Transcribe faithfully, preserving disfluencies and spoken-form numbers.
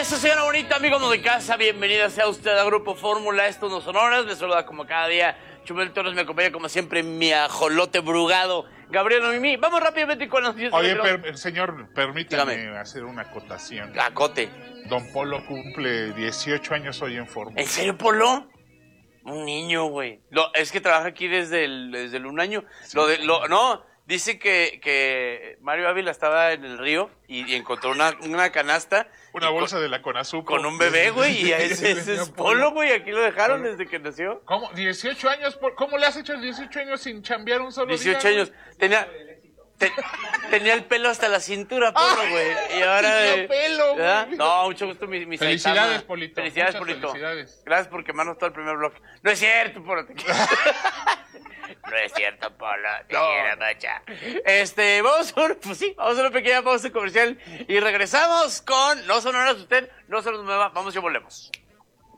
Eso, señora bonita, amigos de casa, bienvenida sea usted a Grupo Fórmula, esto no son horas, les saluda como cada día Chumel Torres, me acompaña como siempre mi ajolote brugado, Gabriel Mimi. Vamos rápidamente con las noticias. Oye, per, señor, permítame Dígame. hacer una acotación. Acote. Don Polo cumple dieciocho años hoy en Fórmula. ¿En serio, Polo? Un niño, güey. Lo, es que trabaja aquí desde el, desde el un año. Sí. Lo de, lo, no, dice que, que Mario Ávila estaba en el río y, y encontró una, una canasta. Una bolsa con, de la Conazupo. Con un bebé, güey, y ese, ese es Polo, güey. Aquí lo dejaron desde que nació. ¿Cómo? ¿dieciocho años? ¿Cómo le has hecho dieciocho años sin chambear un solo dieciocho día? años. Tenía... Te, tenía el pelo hasta la cintura, Polo, güey. Y ahora... Tenía pelo, güey. No, mucho gusto, mi, mi Felicidades, Saitama. Polito. Felicidades, Muchas Polito. Felicidades. Gracias por quemarnos todo el primer bloque. No es cierto, Polo. Te No es cierto, Polo. Te No. quiero, Macha. Este, vamos a, una, pues sí, vamos a una pequeña pausa comercial y regresamos con No son horas usted, no son nueva. Vamos y volvemos.